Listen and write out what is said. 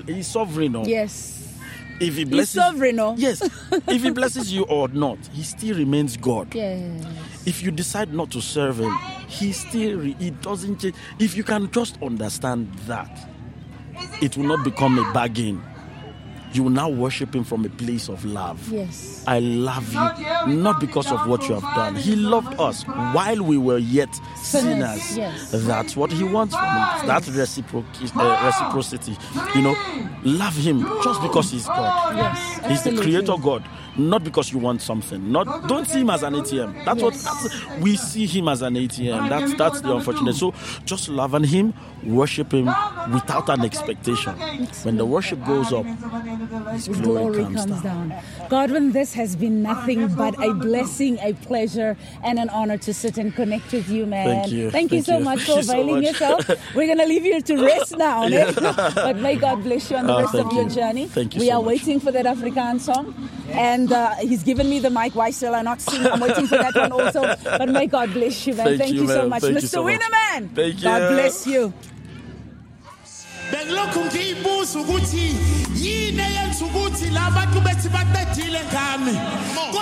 God. He's sovereign. Yes. If he blesses, He's sovereign. yes. If he blesses you or not, he still remains God. Yes. If you decide not to serve him, he doesn't change. If you can just understand that, it will not become a bargain. You will now worship him from a place of love. Yes. I love you, not because of what you have done. He loved us while we were yet sinners. Yes. That's what he wants from us. That's reciprocity. Love him just because he's God. Yes. He's the Absolutely. creator God, not because you want something. Don't see him as an ATM. That's we see him as an ATM. That's the unfortunate. So just love him, worship him without an expectation. When the worship goes up, his glory comes down. Godwin, this has been nothing but a blessing, a pleasure, and an honor to sit and connect with you, man. Thank you. Thank you so much for availing yourself. We're going to leave you to rest now. But may God bless you on the rest of your journey. Thank you We so are much. waiting for that Afrikaans song. And he's given me the mic. Why shall I not sing? I'm waiting for that one also. But may God bless you, man. Thank you so much. Thank you Mr. so much. Winnerman. Thank you. God bless you. Bengilokhu ngiyibuza ukuthi yini eyenza ukuthi la bantu bethi baqedile ngami.